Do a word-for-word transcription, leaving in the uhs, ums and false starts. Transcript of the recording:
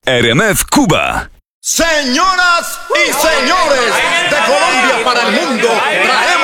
R M F Cuba. Señoras y señores, de Colombia para el mundo, traemos